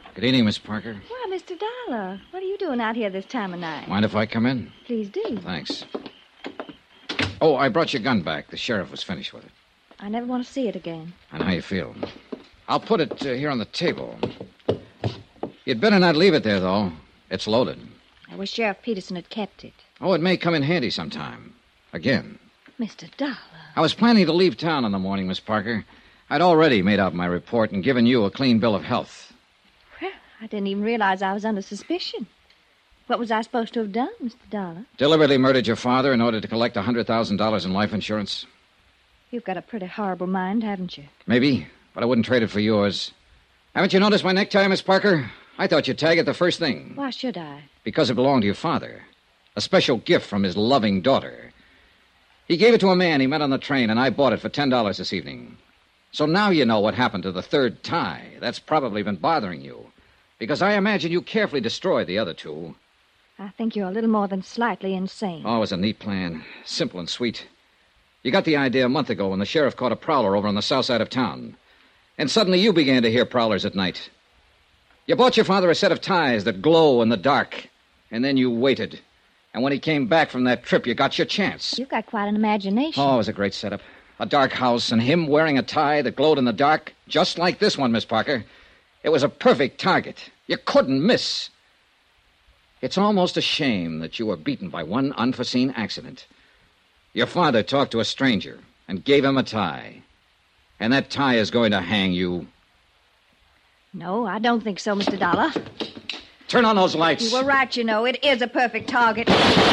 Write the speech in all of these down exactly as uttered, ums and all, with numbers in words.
Good evening, Miss Parker. Why, Mister Dollar, what are you doing out here this time of night? Mind if I come in? Please do. Thanks. Oh, I brought your gun back. The sheriff was finished with it. I never want to see it again. I know how you feel. I'll put it uh, here on the table. You'd better not leave it there, though. It's loaded. I wish Sheriff Peterson had kept it. Oh, it may come in handy sometime. Again. Mister Dollar. I was planning to leave town in the morning, Miss Parker. I'd already made out my report and given you a clean bill of health. Well, I didn't even realize I was under suspicion. What was I supposed to have done, Mister Dollar? Deliberately murdered your father in order to collect one hundred thousand dollars in life insurance? You've got a pretty horrible mind, haven't you? Maybe, but I wouldn't trade it for yours. Haven't you noticed my necktie, Miss Parker? I thought you'd tag it the first thing. Why should I? Because it belonged to your father. A special gift from his loving daughter. He gave it to a man he met on the train, and I bought it for ten dollars this evening. So now you know what happened to the third tie. That's probably been bothering you. Because I imagine you carefully destroyed the other two. I think you're a little more than slightly insane. Oh, it was a neat plan. Simple and sweet. You got the idea a month ago when the sheriff caught a prowler over on the south side of town. And suddenly you began to hear prowlers at night. You bought your father a set of ties that glow in the dark. And then you waited. And when he came back from that trip, you got your chance. You've got quite an imagination. Oh, it was a great setup. A dark house and him wearing a tie that glowed in the dark, just like this one, Miss Parker. It was a perfect target. You couldn't miss. It's almost a shame that you were beaten by one unforeseen accident. Your father talked to a stranger and gave him a tie. And that tie is going to hang you. No, I don't think so, Mister Dollar. Turn on those lights. You were right, you know. It is a perfect target.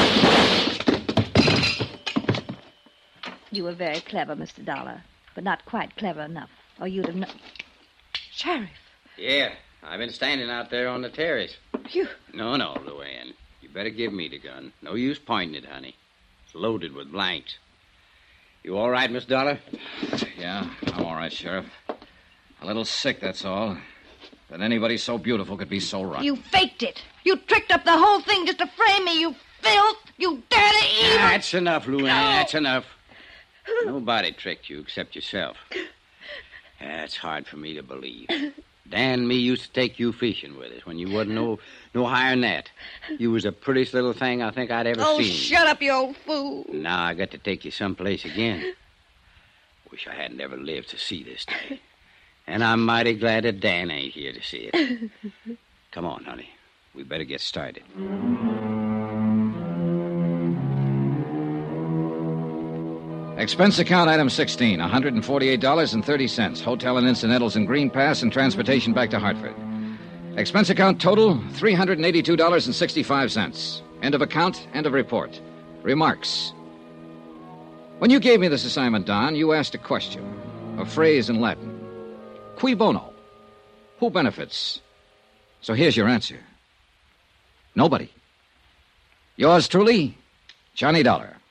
You were very clever, Mister Dollar, but not quite clever enough, or you'd have known. Sheriff. Yeah, I've been standing out there on the terrace. You... No, no, Luann. You better give me the gun. No use pointing it, honey. It's loaded with blanks. You all right, Miss Dollar? Yeah, I'm all right, Sheriff. A little sick, that's all. That anybody so beautiful could be so rotten. You faked it. You tricked up the whole thing just to frame me, you filth, you dirty evil... That's enough, Luann, No. that's enough. Nobody tricked you except yourself. That's hard for me to believe. Dan and me used to take you fishing with us when you wasn't no, no higher than that. You was the prettiest little thing I think I'd ever Oh, seen. shut up, you old fool. Now I got to take you someplace again. Wish I hadn't ever lived to see this day. And I'm mighty glad that Dan ain't here to see it. Come on, honey. We better get started. Expense account item sixteen, one hundred forty-eight dollars and thirty cents. Hotel and incidentals in Green Pass and transportation back to Hartford. Expense account total, three hundred eighty-two dollars and sixty-five cents. End of account, end of report. Remarks. When you gave me this assignment, Don, you asked a question. A phrase in Latin. Cui bono? Who benefits? So here's your answer. Nobody. Yours truly, Johnny Dollar.